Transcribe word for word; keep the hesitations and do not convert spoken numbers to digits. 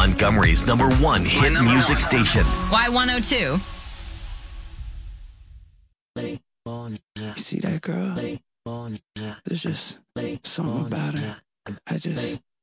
Montgomery's number one hit music station. Y one oh two. You see that girl? There's just something about her. I just